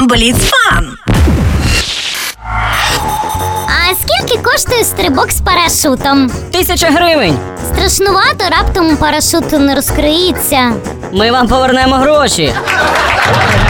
Бліцфан! А скільки коштує стрибок з парашутом? 1000 гривень. Страшнувато, раптом парашут не розкриється. Ми вам повернемо гроші.